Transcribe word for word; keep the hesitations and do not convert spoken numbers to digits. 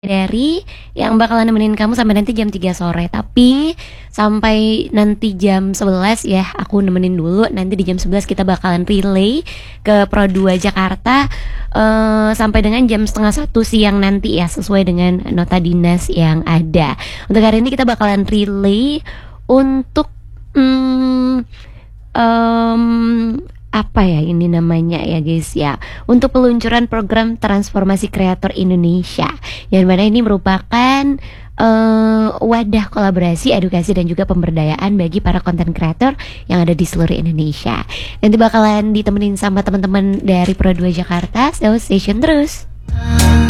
Dari yang bakalan nemenin kamu sampai nanti jam tiga sore. Tapi sampai nanti jam sebelas ya, aku nemenin dulu. Nanti di jam sebelas kita bakalan relay ke Pro dua Jakarta uh, sampai dengan jam setengah satu siang nanti ya, sesuai dengan nota dinas yang ada. Untuk hari ini kita bakalan relay untuk hmm, um, apa ya ini namanya ya guys ya, untuk peluncuran program transformasi kreator Indonesia, yang mana ini merupakan uh, wadah kolaborasi, edukasi dan juga pemberdayaan bagi para konten kreator yang ada di seluruh Indonesia. Nanti bakalan ditemenin sama teman-teman dari Pro dua Jakarta, so stay tune terus.